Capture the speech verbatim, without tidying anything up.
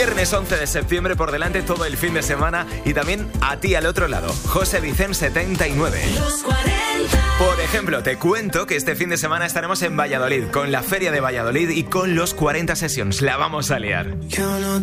Viernes once de septiembre por delante, todo el fin de semana, y también a ti al otro lado, José Vicente setenta y nueve. Los cuarenta. Por ejemplo, te cuento que este fin de semana estaremos en Valladolid con la Feria de Valladolid y con los cuarenta Sessions. La vamos a liar. Yo no